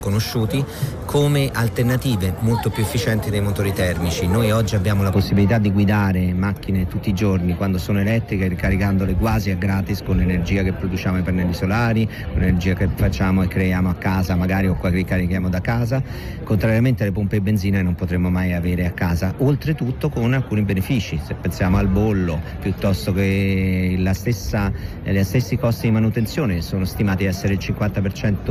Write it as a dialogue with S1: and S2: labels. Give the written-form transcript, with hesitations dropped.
S1: conosciuti come alternative molto più efficienti dei motori termici. Noi oggi abbiamo la possibilità di guidare macchine tutti i giorni quando sono elettriche, ricaricandole quasi a gratis con l'energia che produciamo ai pannelli solari, con l'energia che facciamo e creiamo a casa magari o che ricarichiamo da casa, contrariamente alle pompe benzina che non potremo mai avere a casa, oltretutto con alcuni benefici. Se pensiamo al bollo piuttosto che gli stessi costi di manutenzione sono stimati essere il 50%